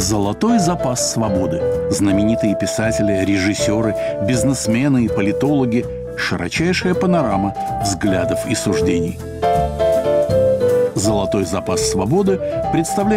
Золотой запас свободы. Знаменитые писатели, режиссеры, бизнесмены и политологи. Широчайшая панорама взглядов и суждений. Золотой запас свободы представляет